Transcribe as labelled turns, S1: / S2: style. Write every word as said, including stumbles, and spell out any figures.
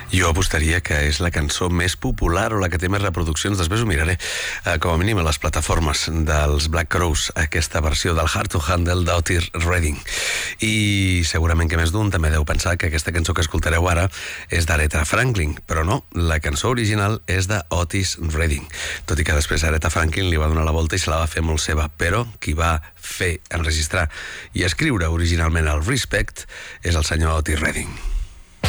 S1: Jo apostaria que és la cançó més popular o la que té més reproduccions, després ho miraré, eh, com a mínim a les plataformes dels Black Crowes, aquesta versió del Hard to Handle d'Otis Redding. I segurament que més d'un també deu pensar que aquesta cançó que escoltareu ara és d'Aretha Franklin, però no, la cançó original és d'Otis Redding, tot i que després Aretha Franklin li va donar la volta i se la va fer molt seva, però qui va fer, enregistrar i escriure originalment el Respect és el senyor Otis Redding.